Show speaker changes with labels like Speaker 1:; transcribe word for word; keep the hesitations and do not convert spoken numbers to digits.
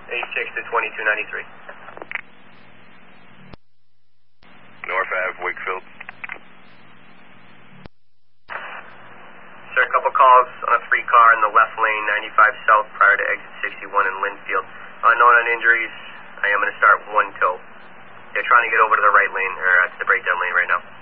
Speaker 1: eight six to twenty-two ninety-three.
Speaker 2: North Ave, Wakefield.
Speaker 1: Sir, a couple calls on a three car in the left lane, ninety-five south prior to exit sixty-one in Linfield. Unknown on injuries. I am going to start one tow. They're trying to get over to the right lane, or uh, to the breakdown lane right now.